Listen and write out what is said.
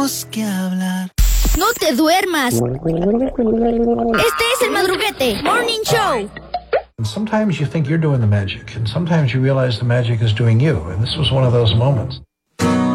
tenemos que hablar. ¡No te duermas! Este es el Madruguete Morning Show. Sometimes you think you're doing the magic, and sometimes you realize the magic is doing you, and this was one of those moments.